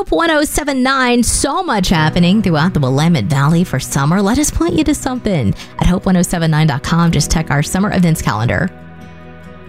Hope 1079. So much happening throughout the Willamette Valley for summer. Let us point you to something. At hope1079.com, just check our summer events calendar.